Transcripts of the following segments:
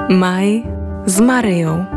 Maj z Maryją.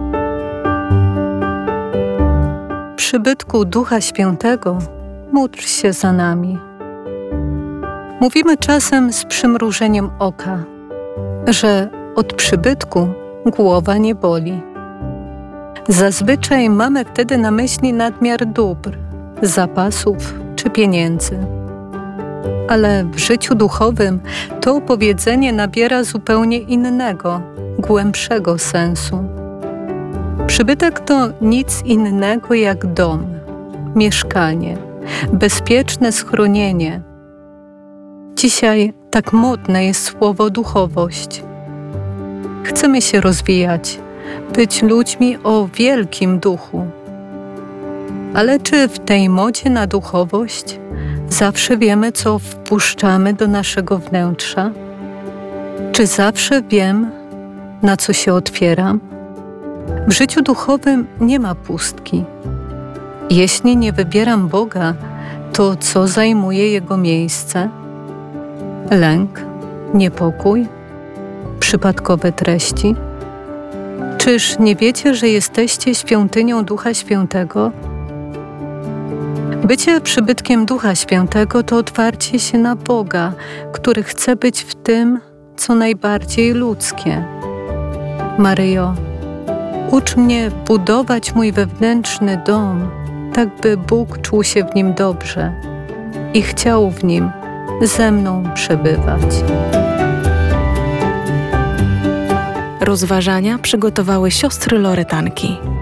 Przybytku Ducha Świętego, módl się za nami. Mówimy czasem z przymrużeniem oka, że od przybytku głowa nie boli. Zazwyczaj mamy wtedy na myśli nadmiar dóbr, zapasów czy pieniędzy. Ale w życiu duchowym to powiedzenie nabiera zupełnie innego, głębszego sensu. Przybytek to nic innego jak dom, mieszkanie, bezpieczne schronienie. Dzisiaj tak modne jest słowo duchowość. Chcemy się rozwijać, być ludźmi o wielkim duchu. Ale czy w tej modzie na duchowość zawsze wiemy, co wpuszczamy do naszego wnętrza? Czy zawsze wiem, na co się otwieram? W życiu duchowym nie ma pustki. Jeśli nie wybieram Boga, to co zajmuje Jego miejsce? Lęk, niepokój, przypadkowe treści? Czyż nie wiecie, że jesteście świątynią Ducha Świętego? Bycie przybytkiem Ducha Świętego to otwarcie się na Boga, który chce być w tym, co najbardziej ludzkie. Maryjo, ucz mnie budować mój wewnętrzny dom, tak by Bóg czuł się w nim dobrze i chciał w nim ze mną przebywać. Rozważania przygotowały siostry Loretanki.